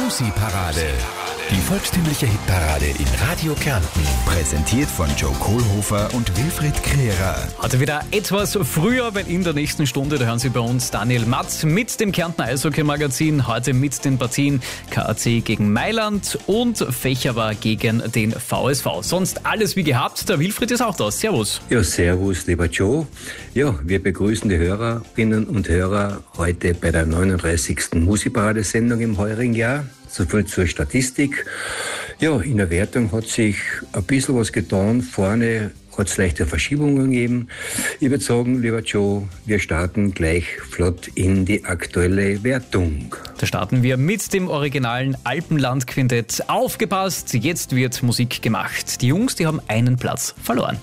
Musi-Parade. Die volkstümliche Hitparade in Radio Kärnten. Präsentiert von Joe Kohlhofer und Wilfried Krerer. Heute wieder etwas früher, weil in der nächsten Stunde, da hören Sie bei uns Daniel Matt mit dem Kärntner Eishockey-Magazin. Heute mit den Partien KAC gegen Mailand und Fächerwa gegen den VSV. Sonst alles wie gehabt. Der Wilfried ist auch da. Servus. Ja, servus, lieber Joe. Ja, wir begrüßen die Hörerinnen und Hörer heute bei der 39. Musi-Parade-Sendung im heurigen Jahr. So viel zur Statistik. Ja, in der Wertung hat sich ein bisschen was getan. Vorne hat es leichte Verschiebungen gegeben. Ich würde sagen, lieber Joe, wir starten gleich flott in die aktuelle Wertung. Da starten wir mit dem originalen Alpenland-Quintett. Aufgepasst, jetzt wird Musik gemacht. Die Jungs, die haben einen Platz verloren.